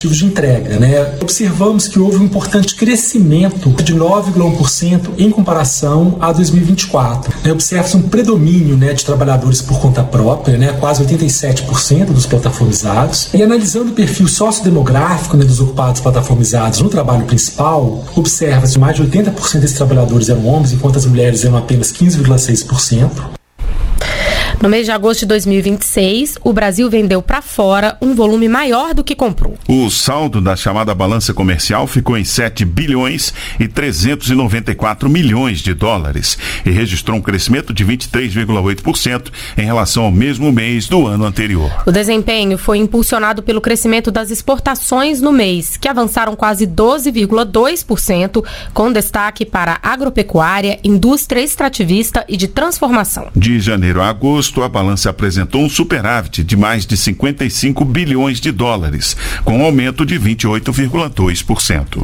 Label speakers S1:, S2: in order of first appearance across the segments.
S1: de entrega, né? Observamos que houve um importante crescimento de 9,1% em comparação a 2024. Observa-se um predomínio, né, de trabalhadores por conta própria, né, quase 87% dos plataformizados. E analisando o perfil sociodemográfico, né, dos ocupados plataformizados no trabalho principal, observa-se que mais de 80% desses trabalhadores eram homens, enquanto as mulheres eram apenas 15,6%.
S2: No mês de agosto de 2026, o Brasil vendeu para fora um volume maior do que comprou.
S3: O saldo da chamada balança comercial ficou em 7 bilhões e 394 milhões de dólares e registrou um crescimento de 23,8% em relação ao mesmo mês do ano anterior.
S2: O desempenho foi impulsionado pelo crescimento das exportações no mês, que avançaram quase 12,2%, com destaque para agropecuária, indústria extrativista e de transformação.
S3: De janeiro a agosto, a balança apresentou um superávit de mais de 55 bilhões de dólares, com um aumento de 28,2%.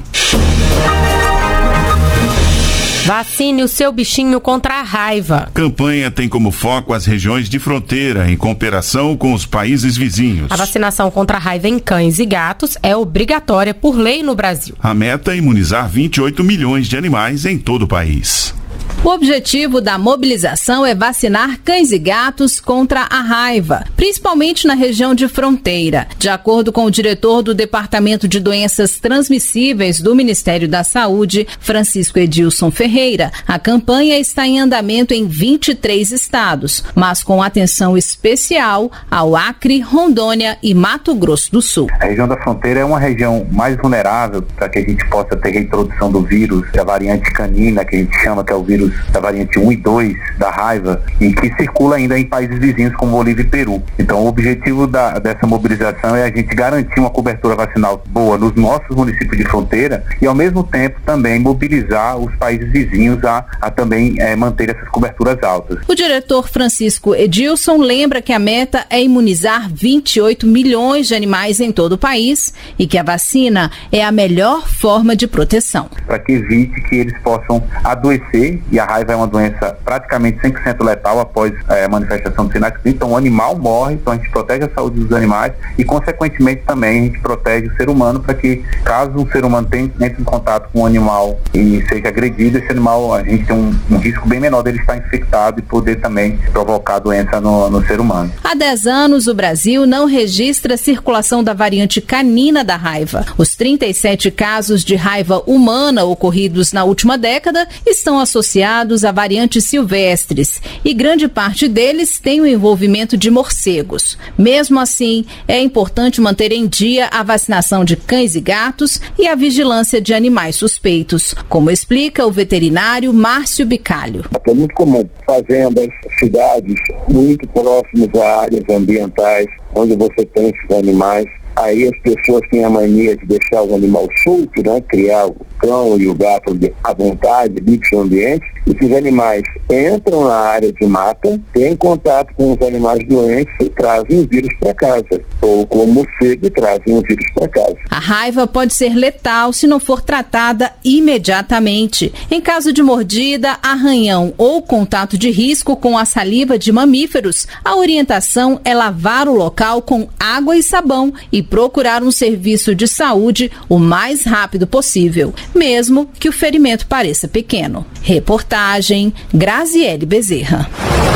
S2: Vacine o seu bichinho contra a raiva.
S3: Campanha tem como foco as regiões de fronteira, em cooperação com os países vizinhos.
S2: A vacinação contra a raiva em cães e gatos é obrigatória por lei no Brasil.
S3: A meta é imunizar 28 milhões de animais em todo o país.
S4: O objetivo da mobilização é vacinar cães e gatos contra a raiva, principalmente na região de fronteira. De acordo com o diretor do Departamento de Doenças Transmissíveis do Ministério da Saúde, Francisco Edilson Ferreira, a campanha está em andamento em 23 estados, mas com atenção especial ao Acre, Rondônia e Mato Grosso do Sul.
S5: A região da fronteira é uma região mais vulnerável para que a gente possa ter reintrodução do vírus, a variante canina, que a gente chama que é o vírus da variante 1 e 2 da raiva, e que circula ainda em países vizinhos como Bolívia e Peru. Então o objetivo dessa mobilização é a gente garantir uma cobertura vacinal boa nos nossos municípios de fronteira e ao mesmo tempo também mobilizar os países vizinhos a também manter essas coberturas altas.
S4: O diretor Francisco Edilson lembra que a meta é imunizar 28 milhões de animais em todo o país e que a vacina é a melhor forma de proteção.
S5: Para que evite que eles possam adoecer, e a raiva é uma doença praticamente 100% letal após a manifestação do sinais clínicos, então o animal morre, então a gente protege a saúde dos animais e consequentemente também a gente protege o ser humano para que caso o ser humano entre em contato com um animal e seja agredido, esse animal, a gente tem um risco bem menor dele estar infectado e poder também provocar doença no ser humano.
S4: Há 10 anos o Brasil não registra a circulação da variante canina da raiva. Os 37 casos de raiva humana ocorridos na última década estão associados a variantes silvestres e grande parte deles tem o envolvimento de morcegos. Mesmo assim, é importante manter em dia a vacinação de cães e gatos e a vigilância de animais suspeitos, como explica o veterinário Márcio Bicalho.
S6: É muito comum fazendas, cidades muito próximas a áreas ambientais onde você tem esses animais. Aí as pessoas têm a mania de deixar o animal solto, né? Criar o cão e o gato à vontade, livres no ambiente. Esses animais entram na área de mata, têm contato com os animais doentes e trazem o vírus para casa. Ou com o morcego e trazem o vírus para casa.
S4: A raiva pode ser letal se não for tratada imediatamente. Em caso de mordida, arranhão ou contato de risco com a saliva de mamíferos, a orientação é lavar o local com água e sabão e procurar um serviço de saúde o mais rápido possível, mesmo que o ferimento pareça pequeno. Reportagem Graziele Bezerra.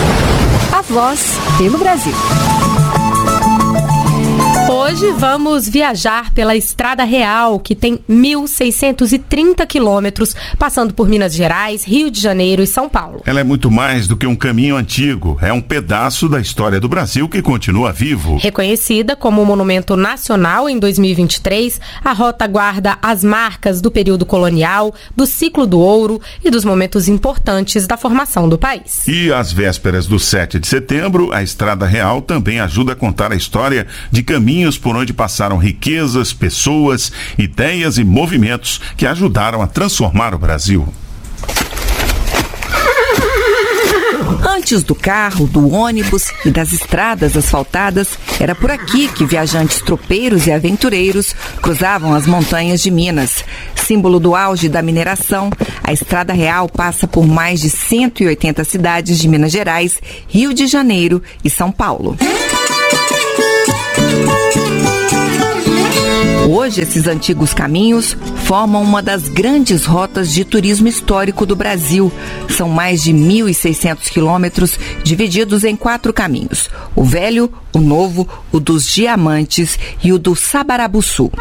S7: A Voz pelo Brasil.
S2: Hoje vamos viajar pela Estrada Real, que tem 1.630 quilômetros, passando por Minas Gerais, Rio de Janeiro e São Paulo.
S3: Ela é muito mais do que um caminho antigo, é um pedaço da história do Brasil que continua vivo.
S2: Reconhecida como um monumento nacional em 2023, a rota guarda as marcas do período colonial, do ciclo do ouro e dos momentos importantes da formação do país.
S3: E às vésperas do 7 de setembro, a Estrada Real também ajuda a contar a história de caminhos por onde passaram riquezas, pessoas, ideias e movimentos que ajudaram a transformar o Brasil.
S7: Antes do carro, do ônibus e das estradas asfaltadas, era por aqui que viajantes tropeiros e aventureiros cruzavam as montanhas de Minas. Símbolo do auge da mineração, a Estrada Real passa por mais de 180 cidades de Minas Gerais, Rio de Janeiro e São Paulo. Hoje, esses antigos caminhos formam uma das grandes rotas de turismo histórico do Brasil. São mais de 1.600 quilômetros divididos em 4 caminhos: o Velho, o Novo, o dos Diamantes e o do Sabarabuçu.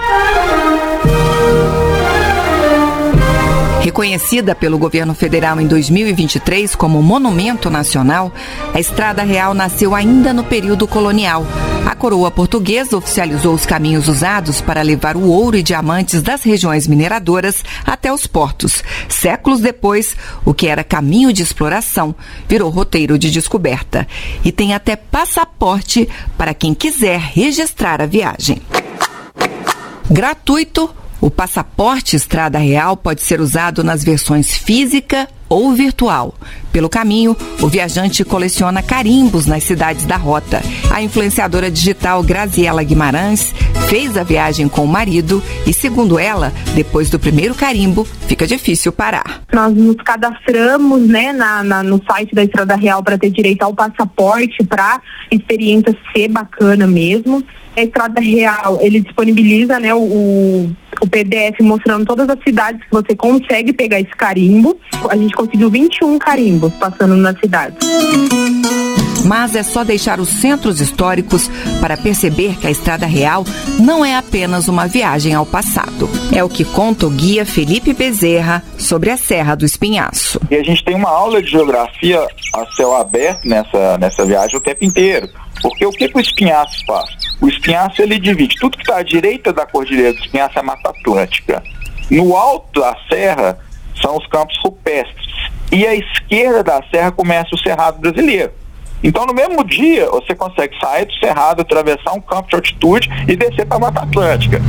S7: Reconhecida pelo governo federal em 2023 como Monumento Nacional, a Estrada Real nasceu ainda no período colonial. A coroa portuguesa oficializou os caminhos usados para levar o ouro e diamantes das regiões mineradoras até os portos. Séculos depois, o que era caminho de exploração virou roteiro de descoberta. E tem até passaporte para quem quiser registrar a viagem. Gratuito, o passaporte Estrada Real pode ser usado nas versões física ou virtual. Pelo caminho, o viajante coleciona carimbos nas cidades da rota. A influenciadora digital Graziela Guimarães fez a viagem com o marido e, segundo ela, depois do primeiro carimbo, fica difícil parar.
S8: Nós nos cadastramos, no site da Estrada Real para ter direito ao passaporte, para a experiência ser bacana mesmo. A Estrada Real, ele disponibiliza, o PDF mostrando todas as cidades que você consegue pegar esse carimbo. A gente conseguiu 21 carimbos passando nas cidades.
S7: Mas é só deixar os centros históricos para perceber que a Estrada Real não é apenas uma viagem ao passado. É o que conta o guia Felipe Bezerra sobre a Serra do Espinhaço.
S9: E a gente tem uma aula de geografia a céu aberto nessa viagem o tempo inteiro. Porque o que o Espinhaço faz? O Espinhaço, ele divide tudo que está à direita da Cordilheira do Espinhaço é a Mata Atlântica. No alto da serra são os campos rupestres. E à esquerda da serra começa o Cerrado Brasileiro. Então, no mesmo dia, você consegue sair do Cerrado, atravessar um campo de altitude e descer para a Mata Atlântica.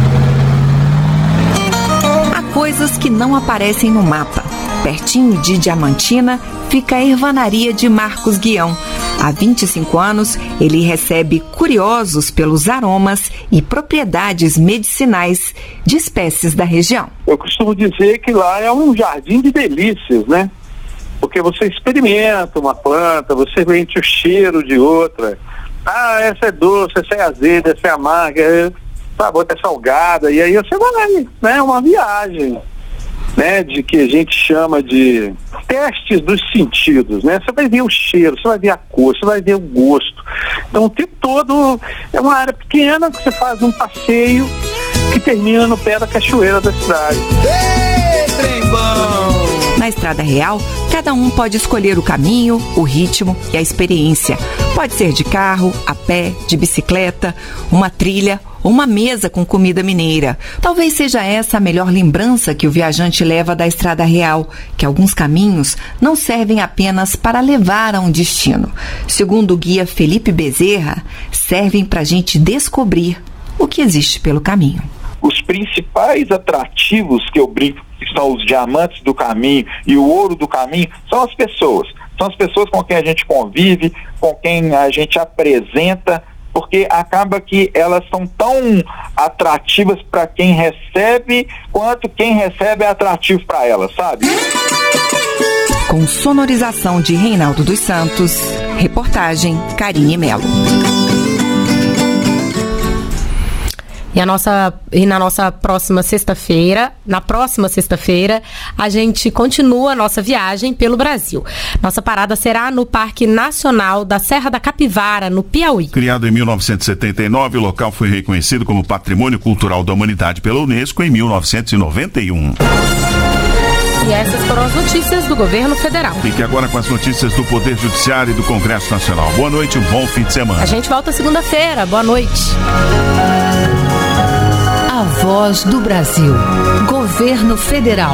S7: Há coisas que não aparecem no mapa. Pertinho de Diamantina fica a Ervanaria de Marcos Guião. Há 25 anos, ele recebe curiosos pelos aromas e propriedades medicinais de espécies da região.
S6: Eu costumo dizer que lá é um jardim de delícias, né? Porque você experimenta uma planta, você sente o cheiro de outra. Ah, essa é doce, essa é azeda, essa é amarga, outra é salgada. E aí você vai, né? É uma viagem, né? De que a gente chama de testes dos sentidos, né? Você vai ver o cheiro, você vai ver a cor, você vai ver o gosto. Então o tempo todo é uma área pequena que você faz um passeio que termina no pé da cachoeira da cidade.
S7: Ei, trem bom! Na Estrada Real, cada um pode escolher o caminho, o ritmo e a experiência. Pode ser de carro, a pé, de bicicleta, uma trilha ou uma mesa com comida mineira. Talvez seja essa a melhor lembrança que o viajante leva da Estrada Real, que alguns caminhos não servem apenas para levar a um destino. Segundo o guia Felipe Bezerra, servem para a gente descobrir o que existe pelo caminho.
S9: Os principais atrativos que eu brinco, que são os diamantes do caminho e o ouro do caminho, são as pessoas. São as pessoas com quem a gente convive, com quem a gente apresenta, porque acaba que elas são tão atrativas para quem recebe, quanto quem recebe é atrativo para elas, sabe?
S7: Com sonorização de Reinaldo dos Santos, reportagem Karine Melo.
S2: E na nossa próxima sexta-feira, a gente continua a nossa viagem pelo Brasil. Nossa parada será no Parque Nacional da Serra da Capivara, no Piauí.
S3: Criado em 1979, o local foi reconhecido como Patrimônio Cultural da Humanidade pela Unesco em 1991.
S2: E essas foram as notícias do governo federal.
S3: Fique agora com as notícias do Poder Judiciário e do Congresso Nacional. Boa noite, um bom fim de semana.
S2: A gente volta segunda-feira. Boa noite.
S10: A Voz do Brasil. Governo Federal.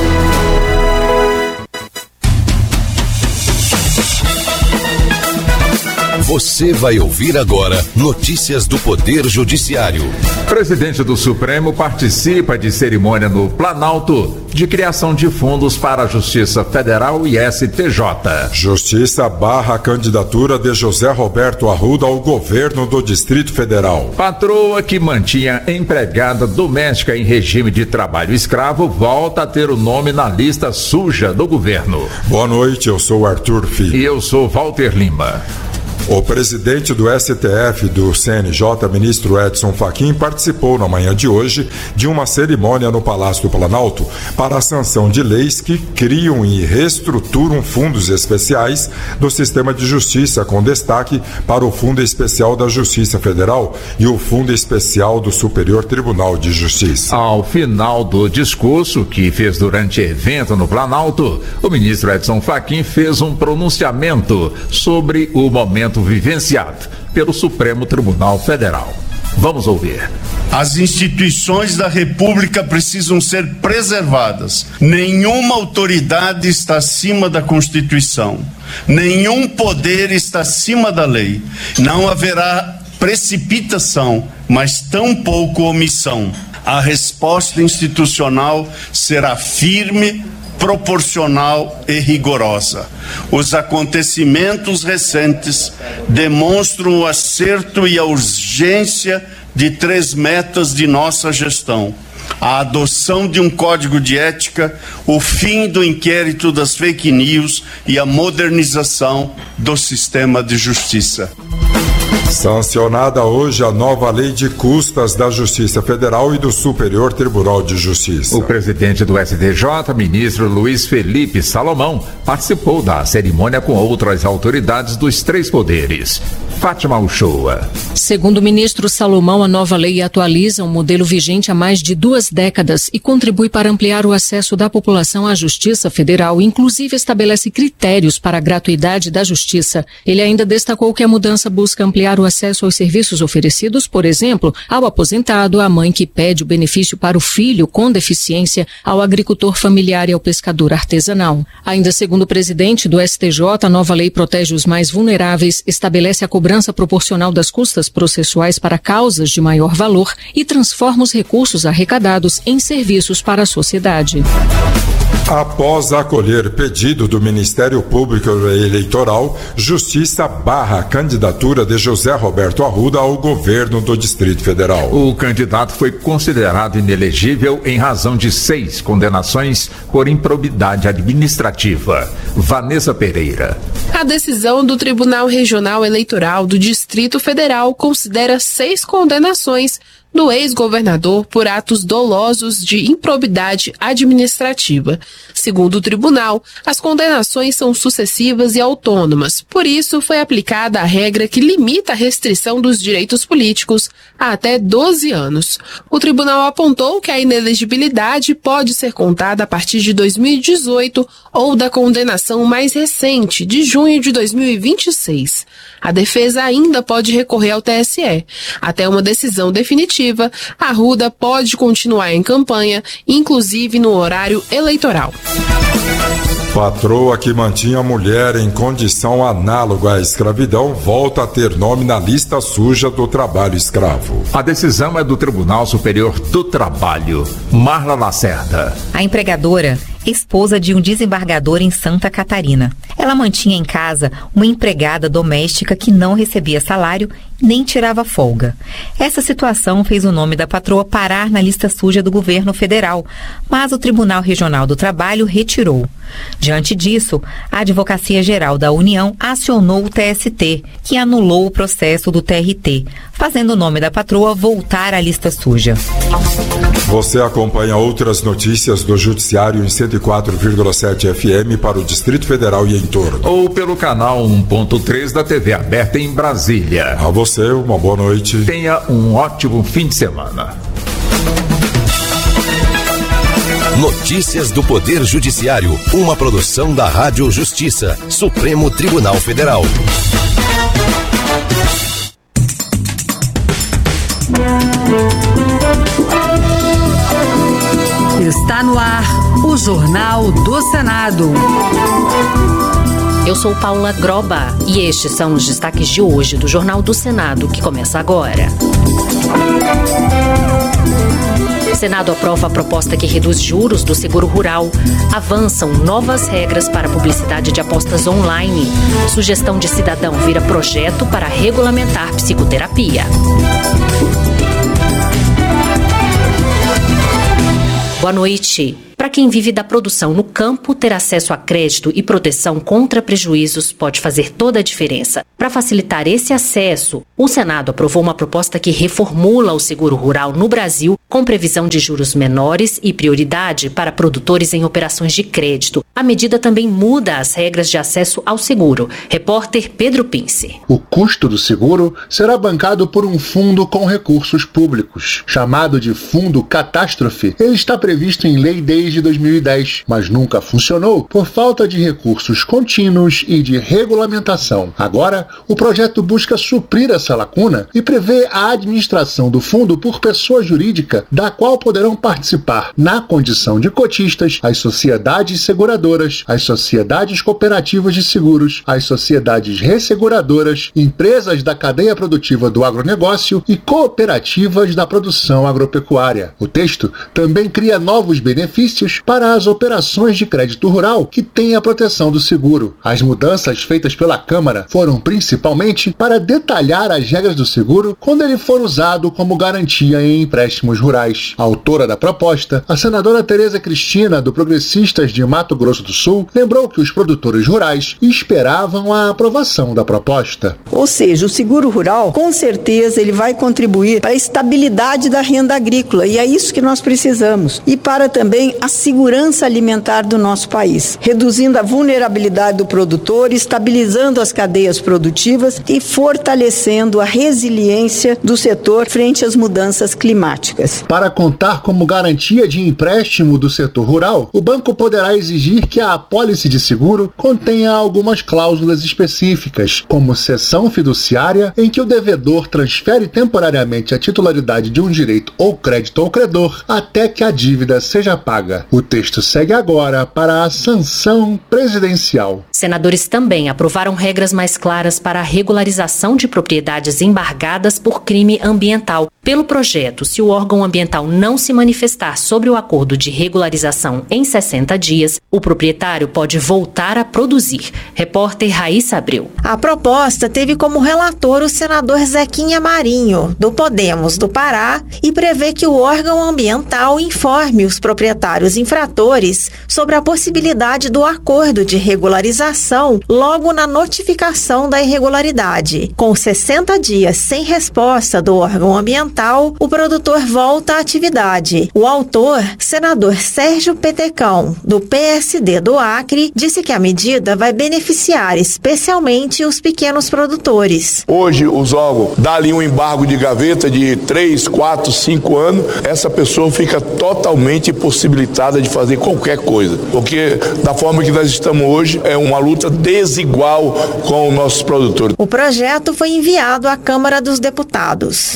S11: Você vai ouvir agora notícias do Poder Judiciário.
S12: Presidente do Supremo participa de cerimônia no Planalto de criação de fundos para a Justiça Federal e STJ.
S13: Justiça barra a candidatura de José Roberto Arruda ao governo do Distrito Federal.
S12: Patroa que mantinha empregada doméstica em regime de trabalho escravo volta a ter o nome na lista suja do governo.
S13: Boa noite, eu sou Arthur Filho.
S12: E eu sou Walter Lima.
S13: O presidente do STF do CNJ, ministro Edson Fachin, participou na manhã de hoje de uma cerimônia no Palácio do Planalto para a sanção de leis que criam e reestruturam fundos especiais do sistema de justiça, com destaque para o Fundo Especial da Justiça Federal e o Fundo Especial do Superior Tribunal de Justiça.
S12: Ao final do discurso que fez durante evento no Planalto, o ministro Edson Fachin fez um pronunciamento sobre o momento vivenciado pelo Supremo Tribunal Federal. Vamos ouvir.
S14: As instituições da República precisam ser preservadas. Nenhuma autoridade está acima da Constituição. Nenhum poder está acima da lei. Não haverá precipitação, mas tampouco omissão. A resposta institucional será firme, proporcional e rigorosa. Os acontecimentos recentes demonstram o acerto e a urgência de 3 metas de nossa gestão: a adoção de um código de ética, o fim do inquérito das fake news e a modernização do sistema de justiça.
S13: Sancionada hoje a nova lei de custas da Justiça Federal e do Superior Tribunal de Justiça.
S12: O presidente do STJ, ministro Luiz Felipe Salomão, participou da cerimônia com outras autoridades dos 3 poderes. Fátima Uchoa.
S15: Segundo o ministro Salomão, a nova lei atualiza um modelo vigente há mais de 2 décadas e contribui para ampliar o acesso da população à Justiça Federal, inclusive estabelece critérios para a gratuidade da justiça. Ele ainda destacou que a mudança busca ampliar o acesso aos serviços oferecidos, por exemplo, ao aposentado, à mãe que pede o benefício para o filho com deficiência, ao agricultor familiar e ao pescador artesanal. Ainda segundo o presidente do STJ, a nova lei protege os mais vulneráveis, estabelece a cobrança proporcional das custas processuais para causas de maior valor e transforma os recursos arrecadados em serviços para a sociedade.
S13: Após acolher pedido do Ministério Público Eleitoral, Justiça barra a candidatura de José Roberto Arruda ao governo do Distrito Federal.
S12: O candidato foi considerado inelegível em razão de 6 condenações por improbidade administrativa. Vanessa Pereira.
S16: A decisão do Tribunal Regional Eleitoral do Distrito Federal considera 6 condenações do ex-governador por atos dolosos de improbidade administrativa. Segundo o tribunal, as condenações são sucessivas e autônomas, por isso foi aplicada a regra que limita a restrição dos direitos políticos a até 12 anos. O tribunal apontou que a inelegibilidade pode ser contada a partir de 2018 ou da condenação mais recente, de junho de 2026. A defesa ainda pode recorrer ao TSE. Até uma decisão definitiva, Arruda pode continuar em campanha, inclusive no horário eleitoral.
S13: Patroa que mantinha a mulher em condição análoga à escravidão volta a ter nome na lista suja do trabalho escravo.
S12: A decisão é do Tribunal Superior do Trabalho. Marla Lacerda.
S17: A empregadora, esposa de um desembargador em Santa Catarina. Ela mantinha em casa uma empregada doméstica que não recebia salário nem tirava folga. Essa situação fez o nome da patroa parar na lista suja do governo federal, mas o Tribunal Regional do Trabalho retirou. Diante disso, a Advocacia Geral da União acionou o TST, que anulou o processo do TRT, fazendo o nome da patroa voltar à lista suja.
S13: Você acompanha outras notícias do Judiciário em 104,7 FM para o Distrito Federal e em torno.
S12: Ou pelo canal 1.3 da TV aberta em Brasília.
S13: A você, uma boa noite.
S12: Tenha um ótimo fim de semana.
S11: Notícias do Poder Judiciário, uma produção da Rádio Justiça, Supremo Tribunal Federal.
S10: Está no ar o Jornal do Senado.
S2: Eu sou Paula Groba e estes são os destaques de hoje do Jornal do Senado, que começa agora. O Senado aprova a proposta que reduz juros do seguro rural. Avançam novas regras para publicidade de apostas online. Sugestão de cidadão vira projeto para regulamentar psicoterapia. Boa noite.
S18: Para quem vive da produção no campo, ter acesso a crédito e proteção contra prejuízos pode fazer toda a diferença. Para facilitar esse acesso, o Senado aprovou uma proposta que reformula o seguro rural no Brasil, com previsão de juros menores e prioridade para produtores em operações de crédito. A medida também muda as regras de acesso ao seguro. Repórter Pedro Pince.
S19: O custo do seguro será bancado por um fundo com recursos públicos, chamado de Fundo Catástrofe. Ele está previsto em lei desde 2010, mas nunca funcionou por falta de recursos contínuos e de regulamentação. Agora, o projeto busca suprir essa lacuna e prevê a administração do fundo por pessoa jurídica, da qual poderão participar, na condição de cotistas, as sociedades seguradoras, as sociedades cooperativas de seguros, as sociedades resseguradoras, empresas da cadeia produtiva do agronegócio e cooperativas da produção agropecuária. O texto também cria novos benefícios para as operações de crédito rural que têm a proteção do seguro. As mudanças feitas pela Câmara foram principalmente para detalhar as regras do seguro quando ele for usado como garantia em empréstimos rurais. A autora da proposta, a senadora Tereza Cristina, do Progressistas de Mato Grosso do Sul, lembrou que os produtores rurais esperavam a aprovação da proposta.
S20: Ou seja, o seguro rural, com certeza, ele vai contribuir para a estabilidade da renda agrícola, e é isso que nós precisamos. E para também a segurança alimentar do nosso país, reduzindo a vulnerabilidade do produtor, estabilizando as cadeias produtivas e fortalecendo a resiliência do setor frente às mudanças climáticas.
S19: Para contar como garantia de empréstimo do setor rural, o banco poderá exigir que a apólice de seguro contenha algumas cláusulas específicas, como cessão fiduciária, em que o devedor transfere temporariamente a titularidade de um direito ou crédito ao credor até que a dívida seja paga. O texto segue agora para a sanção presidencial.
S18: Senadores também aprovaram regras mais claras para a regularização de propriedades embargadas por crime ambiental. Pelo projeto, se o órgão ambiental não se manifestar sobre o acordo de regularização em 60 dias, o proprietário pode voltar a produzir. Repórter Raíssa Abreu.
S21: A proposta teve como relator o senador Zequinha Marinho, do Podemos do Pará, e prevê que o órgão ambiental informe os proprietários infratores sobre a possibilidade do acordo de regularização logo na notificação da irregularidade. Com 60 dias sem resposta do órgão ambiental, o produtor volta à atividade. O autor, senador Sérgio Petecão, do PSD do Acre, disse que a medida vai beneficiar especialmente os pequenos produtores.
S22: Hoje, os órgãos dá ali um embargo de gaveta de 3, 4, 5 anos, essa pessoa fica totalmente impossibilitada de fazer qualquer coisa, porque da forma que nós estamos hoje, é uma luta desigual com os nossos produtores.
S21: O projeto foi enviado à Câmara dos Deputados.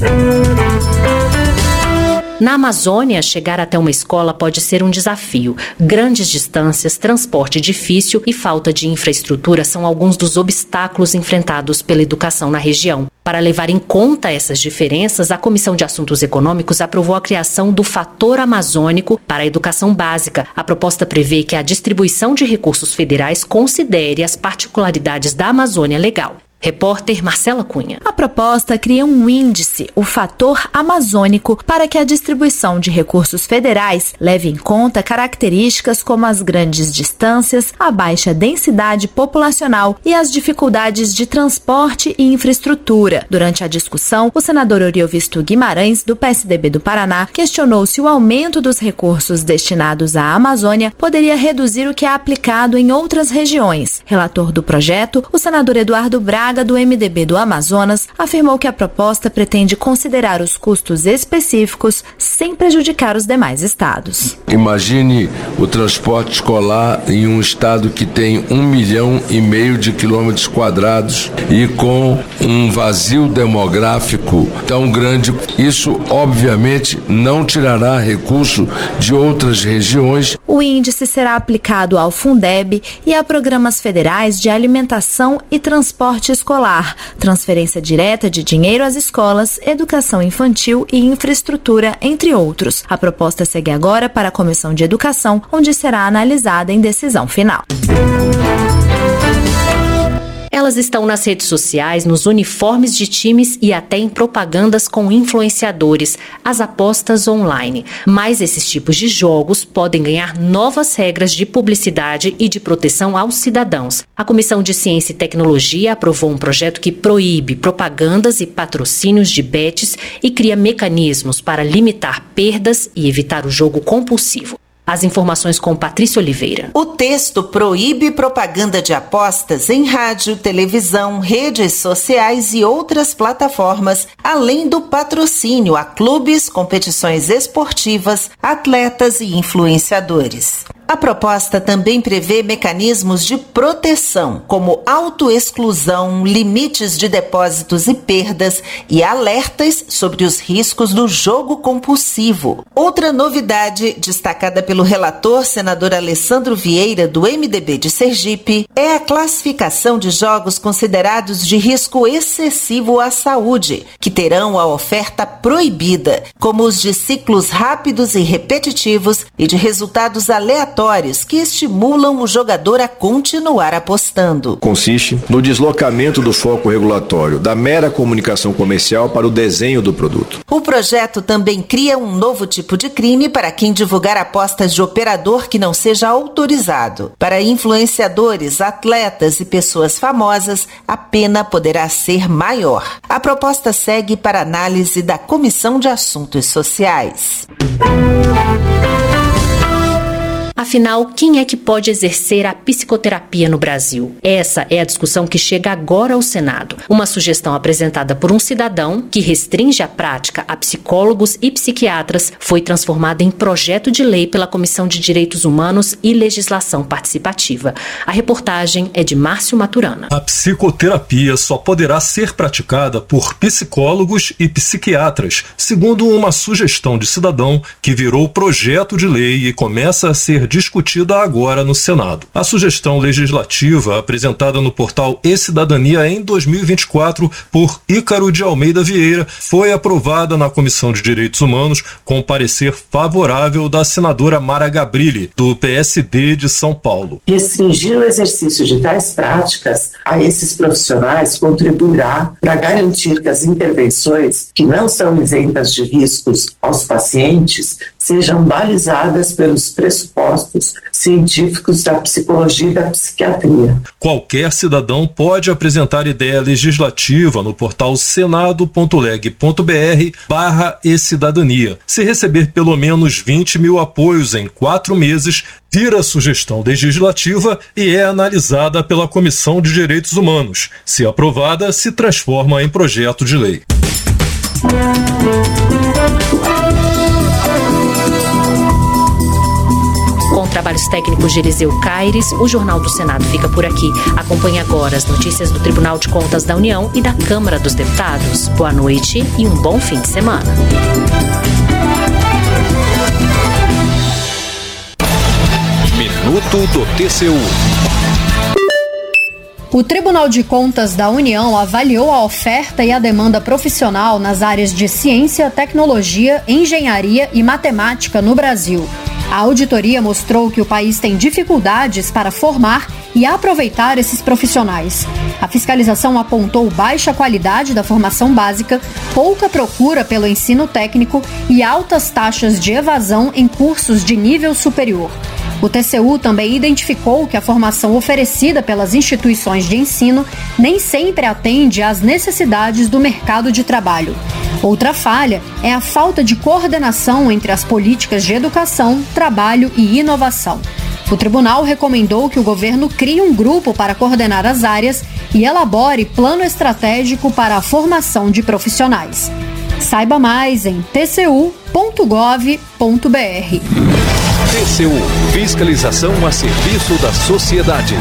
S18: Na Amazônia, chegar até uma escola pode ser um desafio. Grandes distâncias, transporte difícil e falta de infraestrutura são alguns dos obstáculos enfrentados pela educação na região. Para levar em conta essas diferenças, a Comissão de Assuntos Econômicos aprovou a criação do Fator Amazônico para a educação básica. A proposta prevê que a distribuição de recursos federais considere as particularidades da Amazônia Legal. Repórter Marcela Cunha.
S23: A proposta cria um índice, o Fator Amazônico, para que a distribuição de recursos federais leve em conta características como as grandes distâncias, a baixa densidade populacional e as dificuldades de transporte e infraestrutura. Durante a discussão, o senador Oriovisto Guimarães, do PSDB do Paraná, questionou se o aumento dos recursos destinados à Amazônia poderia reduzir o que é aplicado em outras regiões. Relator do projeto, o senador Eduardo Braga, do MDB do Amazonas, afirmou que a proposta pretende considerar os custos específicos sem prejudicar os demais estados.
S24: Imagine o transporte escolar em um estado que tem 1,5 milhão de quilômetros quadrados e com um vazio demográfico tão grande. Isso, obviamente, não tirará recurso de outras regiões.
S23: O índice será aplicado ao Fundeb e a programas federais de alimentação e transporte escolar, transferência direta de dinheiro às escolas, educação infantil e infraestrutura, entre outros. A proposta segue agora para a Comissão de Educação, onde será analisada em decisão final.
S18: Elas estão nas redes sociais, nos uniformes de times e até em propagandas com influenciadores, as apostas online. Mas esses tipos de jogos podem ganhar novas regras de publicidade e de proteção aos cidadãos. A Comissão de Ciência e Tecnologia aprovou um projeto que proíbe propagandas e patrocínios de bets e cria mecanismos para limitar perdas e evitar o jogo compulsivo. As informações com Patrícia Oliveira.
S1: O texto proíbe propaganda de apostas em rádio, televisão, redes sociais e outras plataformas, além do patrocínio a clubes, competições esportivas, atletas e influenciadores. A proposta também prevê mecanismos de proteção, como autoexclusão, limites de depósitos e perdas e alertas sobre os riscos do jogo compulsivo. Outra novidade, destacada pelo relator senador Alessandro Vieira, do MDB de Sergipe, é a classificação de jogos considerados de risco excessivo à saúde, que terão a oferta proibida, como os de ciclos rápidos e repetitivos e de resultados aleatórios que estimulam o jogador a continuar apostando.
S4: Consiste no deslocamento do foco regulatório da mera comunicação comercial para o desenho do produto.
S1: O projeto também cria um novo tipo de crime para quem divulgar apostas de operador que não seja autorizado. Para influenciadores, atletas e pessoas famosas, a pena poderá ser maior. A proposta segue para análise da Comissão de Assuntos Sociais.
S18: Afinal, quem é que pode exercer a psicoterapia no Brasil? Essa é a discussão que chega agora ao Senado. Uma sugestão apresentada por um cidadão que restringe a prática a psicólogos e psiquiatras foi transformada em projeto de lei pela Comissão de Direitos Humanos e Legislação Participativa. A reportagem é de Márcio Maturana.
S5: A psicoterapia só poderá ser praticada por psicólogos e psiquiatras, segundo uma sugestão de cidadão que virou projeto de lei e começa a ser discutida agora no Senado. A sugestão legislativa apresentada no portal E-Cidadania em 2024 por Ícaro de Almeida Vieira foi aprovada na Comissão de Direitos Humanos com parecer favorável da senadora Mara Gabrilli, do PSD de São Paulo.
S8: Restringir o exercício de tais práticas a esses profissionais contribuirá para garantir que as intervenções, que não são isentas de riscos aos pacientes, sejam balizadas pelos pressupostos científicos da psicologia e da psiquiatria.
S5: Qualquer cidadão pode apresentar ideia legislativa no portal senado.leg.br/e-cidadania. Se receber pelo menos 20 mil apoios em 4 meses, vira sugestão legislativa e é analisada pela Comissão de Direitos Humanos. Se aprovada, se transforma em projeto de lei.
S18: Com trabalhos técnicos de Eliseu Caires, o Jornal do Senado fica por aqui. Acompanhe agora as notícias do Tribunal de Contas da União e da Câmara dos Deputados. Boa noite e um bom fim de semana.
S11: Minuto do TCU.
S25: O Tribunal de Contas da União avaliou a oferta e a demanda profissional nas áreas de ciência, tecnologia, engenharia e matemática no Brasil. A auditoria mostrou que o país tem dificuldades para formar e aproveitar esses profissionais. A fiscalização apontou baixa qualidade da formação básica, pouca procura pelo ensino técnico e altas taxas de evasão em cursos de nível superior. O TCU também identificou que a formação oferecida pelas instituições de ensino nem sempre atende às necessidades do mercado de trabalho. Outra falha é a falta de coordenação entre as políticas de educação, trabalho e inovação. O tribunal recomendou que o governo crie um grupo para coordenar as áreas e elabore plano estratégico para a formação de profissionais. Saiba mais em tcu.gov.br.
S11: TCU, fiscalização a serviço da sociedade.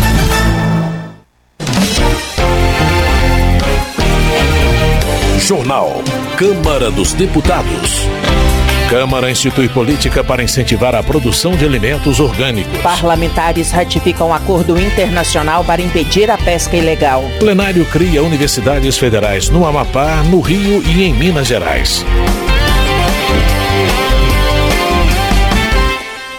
S11: Jornal Câmara dos Deputados. Câmara institui política para incentivar a produção de alimentos orgânicos.
S26: Parlamentares ratificam acordo internacional para impedir a pesca ilegal.
S11: Plenário cria universidades federais no Amapá, no Rio e em Minas Gerais.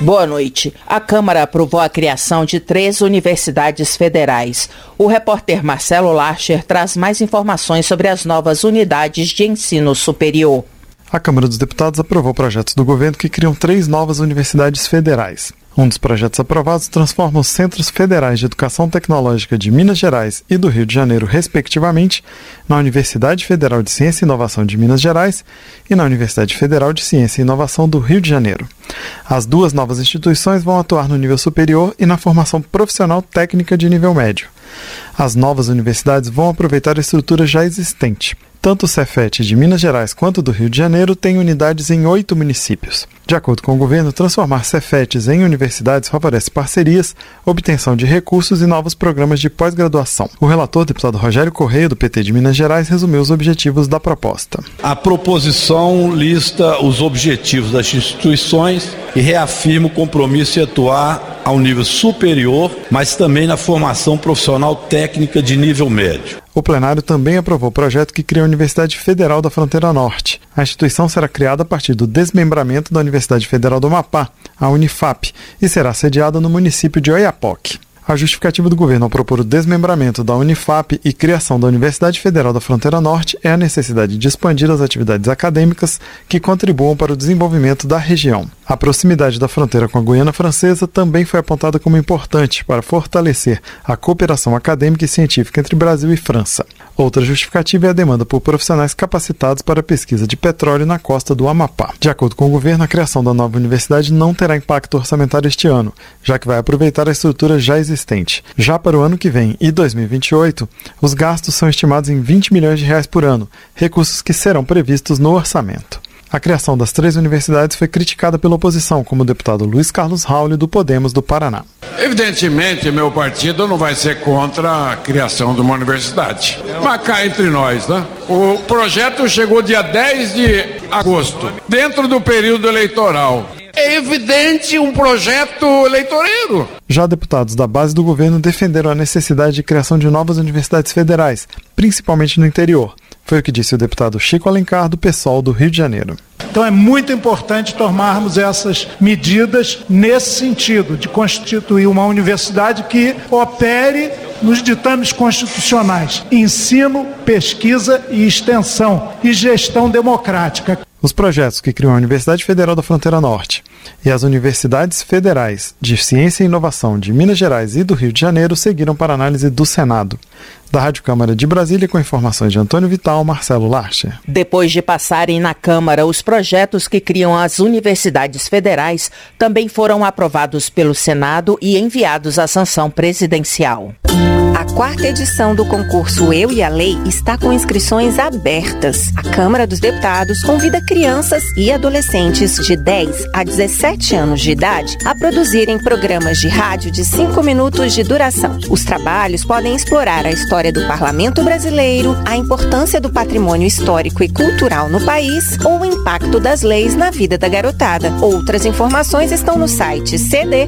S26: Boa noite. A Câmara aprovou a criação de 3 universidades federais. O repórter Marcelo Larcher traz mais informações sobre as novas unidades de ensino superior.
S3: A Câmara dos Deputados aprovou projetos do governo que criam 3 novas universidades federais. Um dos projetos aprovados transforma os Centros Federais de Educação Tecnológica de Minas Gerais e do Rio de Janeiro, respectivamente, na Universidade Federal de Ciência e Inovação de Minas Gerais e na Universidade Federal de Ciência e Inovação do Rio de Janeiro. As 2 novas instituições vão atuar no nível superior e na formação profissional técnica de nível médio. As novas universidades vão aproveitar a estrutura já existente. Tanto o Cefet de Minas Gerais quanto do Rio de Janeiro têm unidades em 8 municípios. De acordo com o governo, transformar Cefetes em universidades favorece parcerias, obtenção de recursos e novos programas de pós-graduação. O relator, deputado Rogério Correia, do PT de Minas Gerais, resumiu os objetivos da proposta.
S6: A proposição lista os objetivos das instituições e reafirma o compromisso em atuar ao nível superior, mas também na formação profissional técnica de nível médio.
S3: O plenário também aprovou o projeto que cria a Universidade Federal da Fronteira Norte. A instituição será criada a partir do desmembramento da Universidade Federal do Amapá, a Unifap, e será sediada no município de Oiapoque. A justificativa do governo ao propor o desmembramento da Unifap e criação da Universidade Federal da Fronteira Norte é a necessidade de expandir as atividades acadêmicas que contribuam para o desenvolvimento da região. A proximidade da fronteira com a Guiana Francesa também foi apontada como importante para fortalecer a cooperação acadêmica e científica entre Brasil e França. Outra justificativa é a demanda por profissionais capacitados para a pesquisa de petróleo na costa do Amapá. De acordo com o governo, a criação da nova universidade não terá impacto orçamentário este ano, já que vai aproveitar a estrutura já existente. Já para o ano que vem e 2028, os gastos são estimados em R$20 milhões por ano, recursos que serão previstos no orçamento. A criação das 3 universidades foi criticada pela oposição, como o deputado Luiz Carlos Rauli, do Podemos do Paraná.
S7: Evidentemente, meu partido não vai ser contra a criação de uma universidade. Mas cá entre nós, né? O projeto chegou dia 10 de agosto, dentro do período eleitoral. É evidente um projeto eleitoreiro.
S3: Já deputados da base do governo defenderam a necessidade de criação de novas universidades federais, principalmente no interior. Foi o que disse o deputado Chico Alencar, do PSOL do Rio de Janeiro.
S9: Então é muito importante tomarmos essas medidas nesse sentido, de constituir uma universidade que opere nos ditames constitucionais: ensino, pesquisa e extensão e gestão democrática.
S3: Os projetos que criam a Universidade Federal da Fronteira Norte e as Universidades Federais de Ciência e Inovação de Minas Gerais e do Rio de Janeiro seguiram para análise do Senado. Da Rádio Câmara de Brasília, com informações de Antônio Vital, Marcelo Larcher.
S26: Depois de passarem na Câmara, os projetos que criam as universidades federais também foram aprovados pelo Senado e enviados à sanção presidencial.
S21: A 4ª edição do concurso Eu e a Lei está com inscrições abertas. A Câmara dos Deputados convida crianças e adolescentes de 10 a 17 anos de idade a produzirem programas de rádio de 5 minutos de duração. Os trabalhos podem explorar a história do Parlamento brasileiro, a importância do patrimônio histórico e cultural no país ou o impacto das leis na vida da garotada. Outras informações estão no site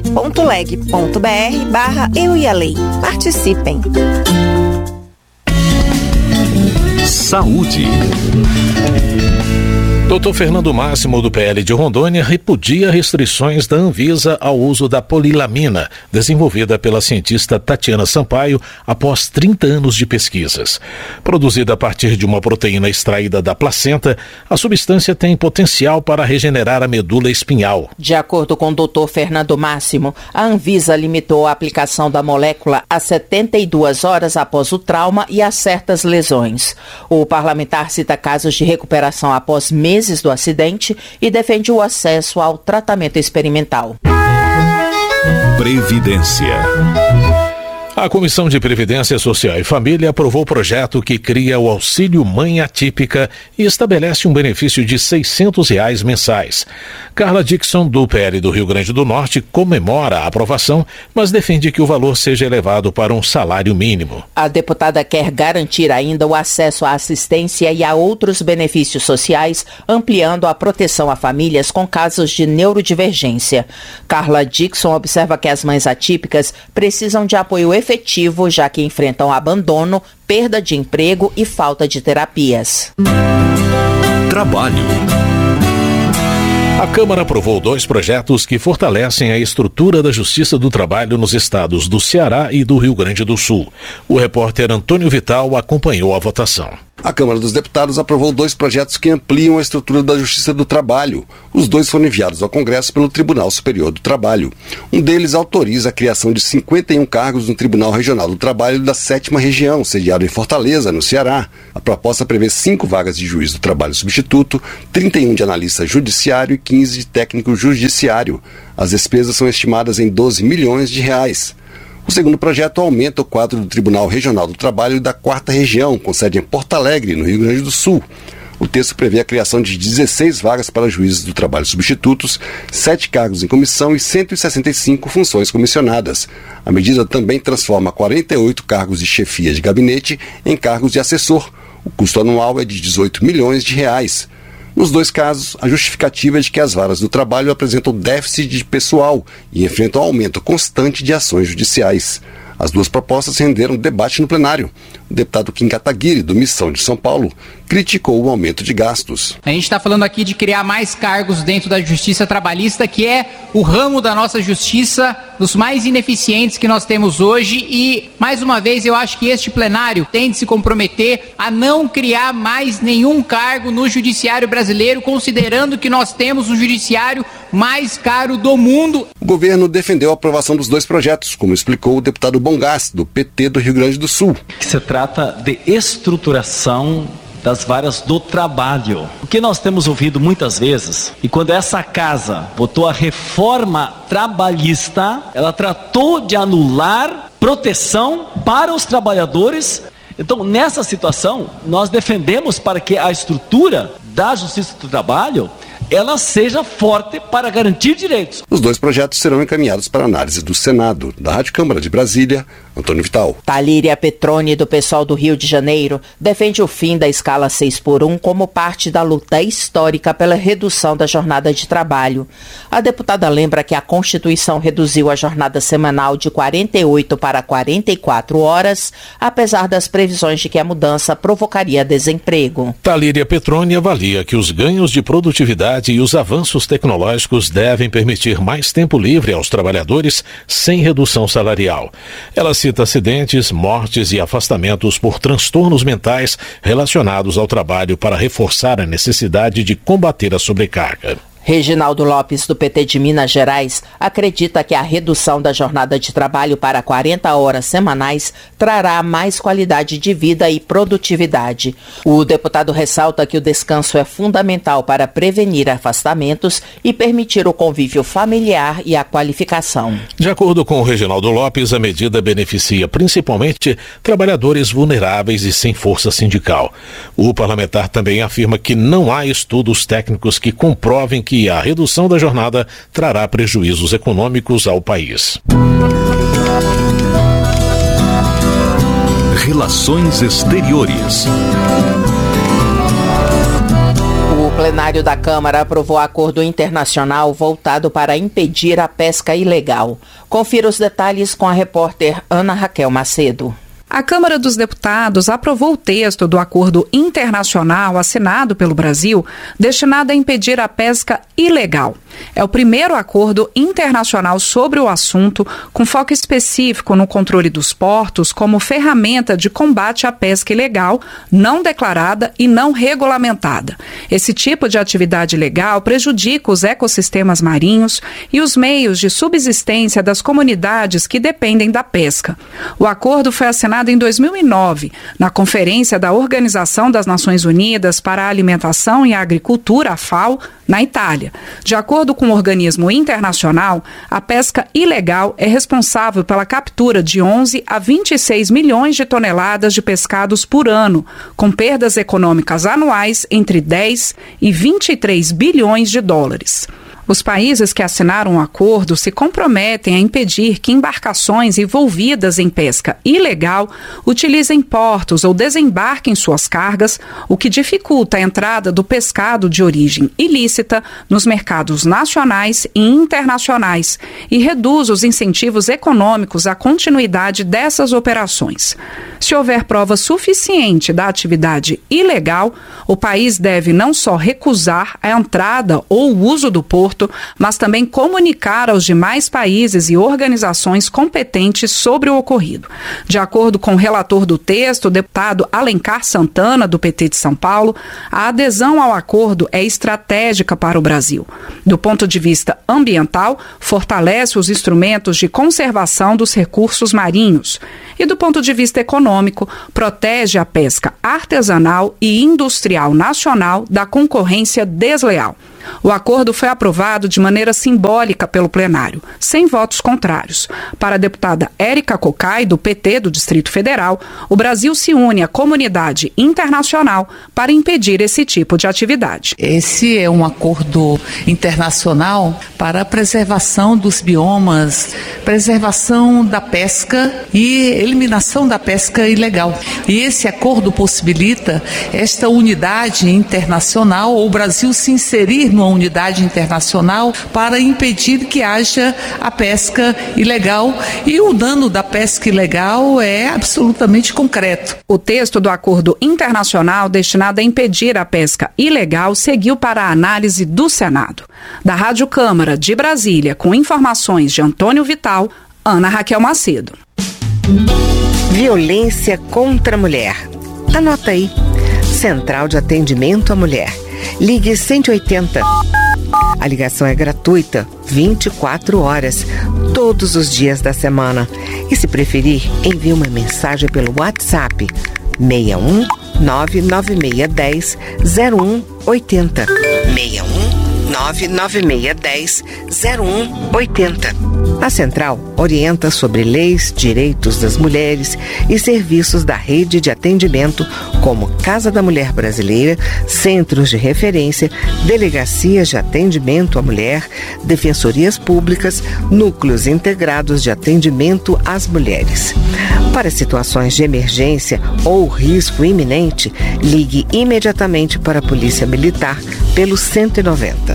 S21: cd.leg.br/Eu e a Lei. Participem!
S11: Saúde. Dr. Fernando Máximo, do PL de Rondônia, repudia restrições da Anvisa ao uso da polilamina, desenvolvida pela cientista Tatiana Sampaio após 30 anos de pesquisas. Produzida a partir de uma proteína extraída da placenta, a substância tem potencial para regenerar a medula espinhal.
S26: De acordo com o Dr. Fernando Máximo, a Anvisa limitou a aplicação da molécula a 72 horas após o trauma e a certas lesões. O parlamentar cita casos de recuperação após meses do acidente e defende o acesso ao tratamento experimental.
S11: Previdência. A Comissão de Previdência Social e Família aprovou o projeto que cria o Auxílio Mãe Atípica e estabelece um benefício de R$600 mensais. Carla Dixon, do PL do Rio Grande do Norte, comemora a aprovação, mas defende que o valor seja elevado para um salário mínimo.
S26: A deputada quer garantir ainda o acesso à assistência e a outros benefícios sociais, ampliando a proteção a famílias com casos de neurodivergência. Carla Dixon observa que as mães atípicas precisam de apoio efetivo, já que enfrentam abandono, perda de emprego e falta de terapias.
S11: Trabalho. A Câmara aprovou 2 projetos que fortalecem a estrutura da Justiça do Trabalho nos estados do Ceará e do Rio Grande do Sul. O repórter Antônio Vital acompanhou a votação.
S12: A Câmara dos Deputados aprovou 2 projetos que ampliam a estrutura da Justiça do Trabalho. Os 2 foram enviados ao Congresso pelo Tribunal Superior do Trabalho. Um deles autoriza a criação de 51 cargos no Tribunal Regional do Trabalho da 7ª Região, sediado em Fortaleza, no Ceará. A proposta prevê 5 vagas de juiz do trabalho substituto, 31 de analista judiciário e 15 de técnico judiciário. As despesas são estimadas em 12 milhões de reais. O segundo projeto aumenta o quadro do Tribunal Regional do Trabalho da 4ª Região, com sede em Porto Alegre, no Rio Grande do Sul. O texto prevê a criação de 16 vagas para juízes do trabalho substitutos, 7 cargos em comissão e 165 funções comissionadas. A medida também transforma 48 cargos de chefia de gabinete em cargos de assessor. O custo anual é de 18 milhões de reais. Nos 2 casos, a justificativa é de que as varas do trabalho apresentam déficit de pessoal e enfrentam aumento constante de ações judiciais. As 2 propostas renderam debate no plenário. O deputado Kim Kataguiri, do Missão de São Paulo, criticou o aumento de gastos.
S13: A gente está falando aqui de criar mais cargos dentro da justiça trabalhista, que é o ramo da nossa justiça, dos mais ineficientes que nós temos hoje, e, mais uma vez, eu acho que este plenário tem de se comprometer a não criar mais nenhum cargo no judiciário brasileiro, considerando que nós temos o judiciário mais caro do mundo.
S12: O governo defendeu a aprovação dos 2 projetos, como explicou o deputado Bongás, do PT do Rio Grande do Sul.
S14: Se trata de estruturação das varas do trabalho. O que nós temos ouvido muitas vezes, e quando essa casa votou a reforma trabalhista, ela tratou de anular proteção para os trabalhadores. Então, nessa situação, nós defendemos para que a estrutura da Justiça do Trabalho ela seja forte para garantir direitos.
S12: Os 2 projetos serão encaminhados para análise do Senado. Da Rádio Câmara de Brasília, Antônio Vital.
S26: Talíria Petroni, do PSOL do Rio de Janeiro, defende o fim da escala 6x1 como parte da luta histórica pela redução da jornada de trabalho. A deputada lembra que a Constituição reduziu a jornada semanal de 48 para 44 horas, apesar das previsões de que a mudança provocaria desemprego.
S11: Talíria Petroni avalia que os ganhos de produtividade e os avanços tecnológicos devem permitir mais tempo livre aos trabalhadores sem redução salarial. Ela cita acidentes, mortes e afastamentos por transtornos mentais relacionados ao trabalho para reforçar a necessidade de combater a sobrecarga.
S26: Reginaldo Lopes, do PT de Minas Gerais, acredita que a redução da jornada de trabalho para 40 horas semanais trará mais qualidade de vida e produtividade. O deputado ressalta que o descanso é fundamental para prevenir afastamentos e permitir o convívio familiar e a qualificação.
S11: De acordo com o Reginaldo Lopes, a medida beneficia principalmente trabalhadores vulneráveis e sem força sindical. O parlamentar também afirma que não há estudos técnicos que comprovem que a redução da jornada trará prejuízos econômicos ao país.
S15: Relações Exteriores.
S26: O plenário da Câmara aprovou acordo internacional voltado para impedir a pesca ilegal. Confira os detalhes com a repórter Ana Raquel Macedo.
S16: A Câmara dos Deputados aprovou o texto do acordo internacional assinado pelo Brasil destinado a impedir a pesca ilegal. É o primeiro acordo internacional sobre o assunto, com foco específico no controle dos portos como ferramenta de combate à pesca ilegal, não declarada e não regulamentada. Esse tipo de atividade ilegal prejudica os ecossistemas marinhos e os meios de subsistência das comunidades que dependem da pesca. O acordo foi assinado em 2009, na Conferência da Organização das Nações Unidas para a Alimentação e a Agricultura, a FAO, na Itália. De acordo com o organismo internacional, a pesca ilegal é responsável pela captura de 11 a 26 milhões de toneladas de pescados por ano, com perdas econômicas anuais entre 10 e 23 bilhões de dólares. Os países que assinaram o acordo se comprometem a impedir que embarcações envolvidas em pesca ilegal utilizem portos ou desembarquem suas cargas, o que dificulta a entrada do pescado de origem ilícita nos mercados nacionais e internacionais e reduz os incentivos econômicos à continuidade dessas operações. Se houver prova suficiente da atividade ilegal, o país deve não só recusar a entrada ou o uso do porto, mas também comunicar aos demais países e organizações competentes sobre o ocorrido. De acordo com o relator do texto, o deputado Alencar Santana, do PT de São Paulo, a adesão ao acordo é estratégica para o Brasil. Do ponto de vista ambiental, fortalece os instrumentos de conservação dos recursos marinhos. E do ponto de vista econômico, protege a pesca artesanal e industrial nacional da concorrência desleal. O acordo foi aprovado de maneira simbólica pelo plenário, sem votos contrários. Para a deputada Érica Cocai, do PT do Distrito Federal, o Brasil se une à comunidade internacional para impedir esse tipo de atividade.
S2: Esse é um acordo internacional para a preservação dos biomas, preservação da pesca e eliminação da pesca ilegal. E esse acordo possibilita esta unidade internacional, o Brasil se inserir numa unidade internacional para impedir que haja a pesca ilegal, e o dano da pesca ilegal é absolutamente concreto.
S16: O texto do acordo internacional destinado a impedir a pesca ilegal seguiu para a análise do Senado. Da Rádio Câmara de Brasília, com informações de Antônio Vital, Ana Raquel Macedo.
S10: Violência contra a mulher. Anota aí. Central de Atendimento à Mulher. Ligue 180. A ligação é gratuita, 24 horas, todos os dias da semana. E se preferir, envie uma mensagem pelo WhatsApp 61 99610 0180. 61 99610 0180. A Central orienta sobre leis, direitos das mulheres e serviços da rede de atendimento como Casa da Mulher Brasileira, centros de referência, delegacias de atendimento à mulher, defensorias públicas, núcleos integrados de atendimento às mulheres. Para situações de emergência ou risco iminente, ligue imediatamente para a Polícia Militar pelo 190.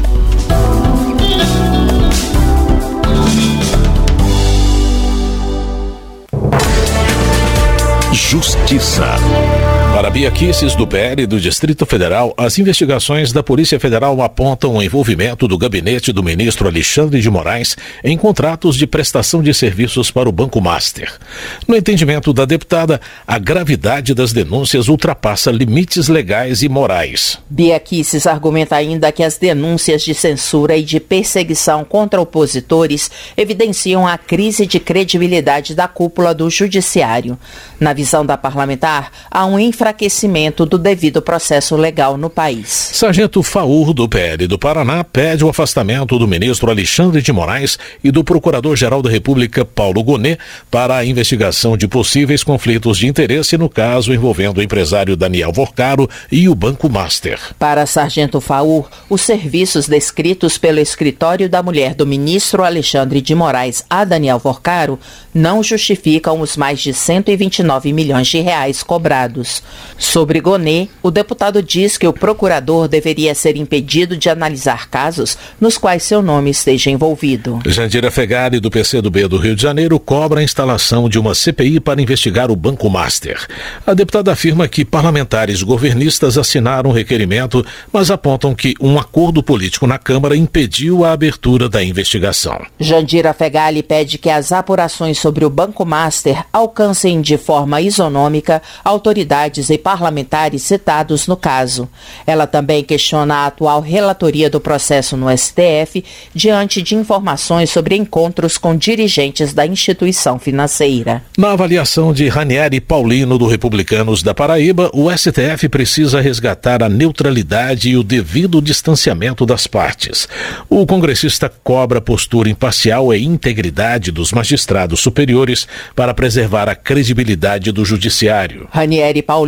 S15: Justiça.
S11: Para Bia Kicis, do PL do Distrito Federal, as investigações da Polícia Federal apontam o envolvimento do gabinete do ministro Alexandre de Moraes em contratos de prestação de serviços para o Banco Master. No entendimento da deputada, a gravidade das denúncias ultrapassa limites legais e morais.
S26: Bia Kicis argumenta ainda que as denúncias de censura e de perseguição contra opositores evidenciam a crise de credibilidade da cúpula do Judiciário. Na visão da parlamentar, há um enfraquecimento do devido processo legal no país.
S11: Sargento Faur, do PL do Paraná, pede o afastamento do ministro Alexandre de Moraes e do Procurador-Geral da República, Paulo Gonet, para a investigação de possíveis conflitos de interesse no caso envolvendo o empresário Daniel Vorcaro e o Banco Master.
S26: Para Sargento Faur, os serviços descritos pelo escritório da mulher do ministro Alexandre de Moraes a Daniel Vorcaro não justificam os mais de 129 milhões de reais cobrados. Sobre Gonet, o deputado diz que o procurador deveria ser impedido de analisar casos nos quais seu nome esteja envolvido.
S11: Jandira Fegali, do PCdoB do Rio de Janeiro, cobra a instalação de uma CPI para investigar o Banco Master. A deputada afirma que parlamentares governistas assinaram o requerimento, mas apontam que um acordo político na Câmara impediu a abertura da investigação.
S26: Jandira Fegali pede que as apurações sobre o Banco Master alcancem de forma isonômica autoridades e parlamentares citados no caso. Ela também questiona a atual relatoria do processo no STF diante de informações sobre encontros com dirigentes da instituição financeira.
S11: Na avaliação de Ranieri Paulino, do Republicanos da Paraíba, o STF precisa resgatar a neutralidade e o devido distanciamento das partes. O congressista cobra postura imparcial e integridade dos magistrados superiores para preservar a credibilidade do judiciário.
S26: Ranieri Paulino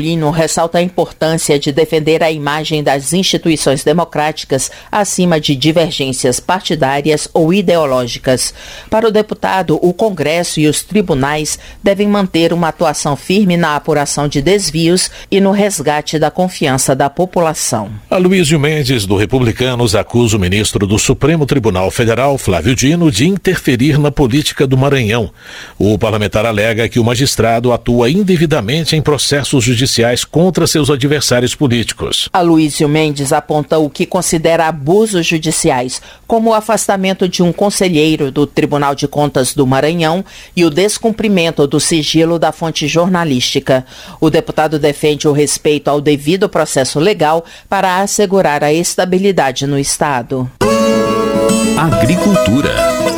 S26: Paulino ressalta a importância de defender a imagem das instituições democráticas acima de divergências partidárias ou ideológicas. Para o deputado, o Congresso e os tribunais devem manter uma atuação firme na apuração de desvios e no resgate da confiança da população.
S11: Aloysio Mendes, do Republicanos, acusa o ministro do Supremo Tribunal Federal, Flávio Dino, de interferir na política do Maranhão. O parlamentar alega que o magistrado atua indevidamente em processos judiciais contra seus adversários políticos.
S26: Aloysio Mendes aponta o que considera abusos judiciais, como o afastamento de um conselheiro do Tribunal de Contas do Maranhão e o descumprimento do sigilo da fonte jornalística. O deputado defende o respeito ao devido processo legal para assegurar a estabilidade no Estado.
S15: Agricultura.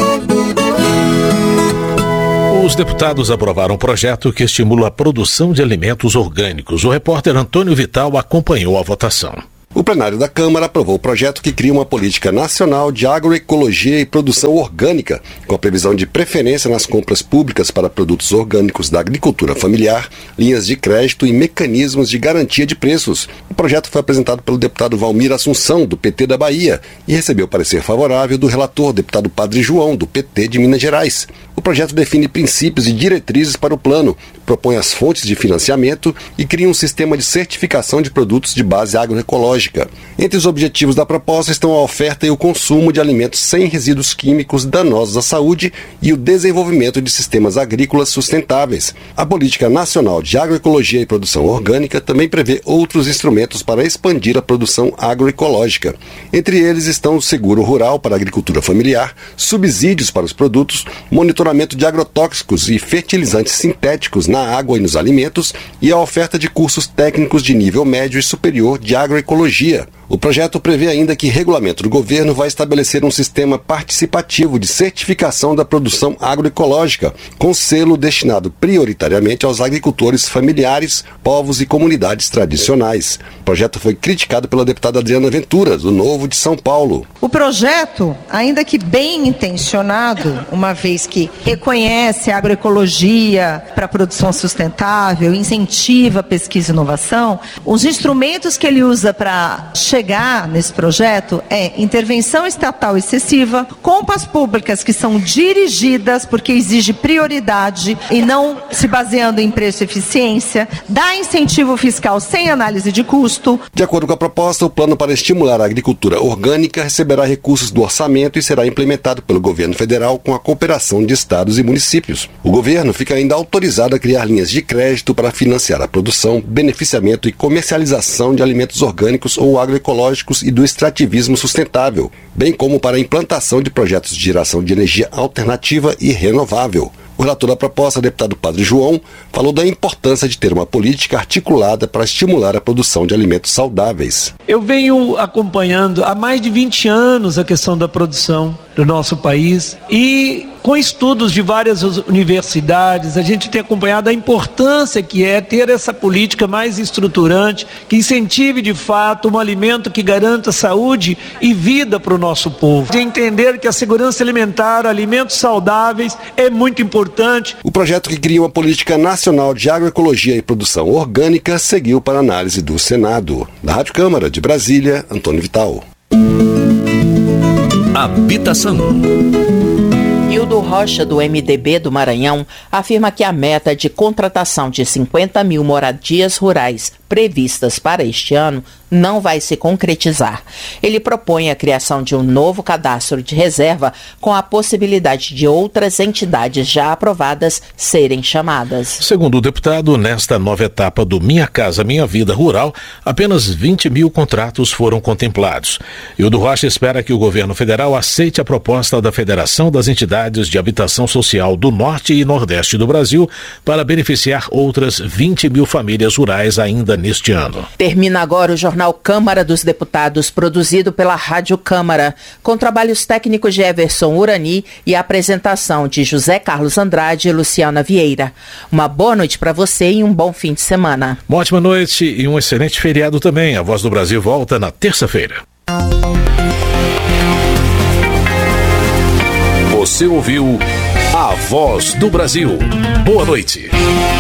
S11: Os deputados aprovaram um projeto que estimula a produção de alimentos orgânicos. O repórter Antônio Vital acompanhou a votação.
S12: O plenário da Câmara aprovou o projeto que cria uma política nacional de agroecologia e produção orgânica, com a previsão de preferência nas compras públicas para produtos orgânicos da agricultura familiar, linhas de crédito e mecanismos de garantia de preços. O projeto foi apresentado pelo deputado Valmir Assunção, do PT da Bahia, e recebeu parecer favorável do relator, deputado Padre João, do PT de Minas Gerais. O projeto define princípios e diretrizes para o plano, propõe as fontes de financiamento e cria um sistema de certificação de produtos de base agroecológica. Entre os objetivos da proposta estão a oferta e o consumo de alimentos sem resíduos químicos danosos à saúde e o desenvolvimento de sistemas agrícolas sustentáveis. A Política Nacional de Agroecologia e Produção Orgânica também prevê outros instrumentos para expandir a produção agroecológica. Entre eles estão o seguro rural para a agricultura familiar, subsídios para os produtos, monitoramento de agrotóxicos e fertilizantes sintéticos na água e nos alimentos e a oferta de cursos técnicos de nível médio e superior de agroecologia. O projeto prevê ainda que regulamento do governo vai estabelecer um sistema participativo de certificação da produção agroecológica, com selo destinado prioritariamente aos agricultores familiares, povos e comunidades tradicionais. O projeto foi criticado pela deputada Adriana Ventura, do Novo de São Paulo.
S17: O projeto, ainda que bem intencionado, uma vez que reconhece a agroecologia para a produção sustentável, incentiva a pesquisa e inovação, os instrumentos que ele usa para chegar nesse projeto é intervenção estatal excessiva, compras públicas que são dirigidas porque exige prioridade e não se baseando em preço e eficiência, dá incentivo fiscal sem análise de custo.
S12: De acordo com a proposta, o plano para estimular a agricultura orgânica receberá recursos do orçamento e será implementado pelo governo federal com a cooperação de estados e municípios. O governo fica ainda autorizado a criar linhas de crédito para financiar a produção, beneficiamento e comercialização de alimentos orgânicos ou agroecológicos e do extrativismo sustentável, bem como para a implantação de projetos de geração de energia alternativa e renovável. O relator da proposta, deputado Padre João, falou da importância de ter uma política articulada para estimular a produção de alimentos saudáveis.
S19: Eu venho acompanhando há mais de 20 anos a questão da produção do nosso país e com estudos de várias universidades, a gente tem acompanhado a importância que é ter essa política mais estruturante, que incentive de fato um alimento que garanta saúde e vida para o nosso povo. De entender que a segurança alimentar, alimentos saudáveis é muito importante.
S12: O projeto que cria uma política nacional de agroecologia e produção orgânica seguiu para análise do Senado. Da Rádio Câmara de Brasília, Antônio Vital.
S15: Habitação.
S26: Hildo Rocha, do MDB do Maranhão, afirma que a meta de contratação de 50 mil moradias rurais previstas para este ano não vai se concretizar. Ele propõe a criação de um novo cadastro de reserva com a possibilidade de outras entidades já aprovadas serem chamadas.
S11: Segundo o deputado, nesta nova etapa do Minha Casa Minha Vida Rural, apenas 20 mil contratos foram contemplados. Hildo Rocha espera que o governo federal aceite a proposta da Federação das Entidades de Habitação Social do Norte e Nordeste do Brasil para beneficiar outras 20 mil famílias rurais ainda neste ano.
S26: Termina agora o Jornal Câmara dos Deputados, produzido pela Rádio Câmara, com trabalhos técnicos de Everson Urani e a apresentação de José Carlos Andrade e Luciana Vieira. Uma boa noite para você e um bom fim de semana.
S11: Uma ótima noite e um excelente feriado também. A Voz do Brasil volta na terça-feira.
S15: Você ouviu A Voz do Brasil. Boa noite.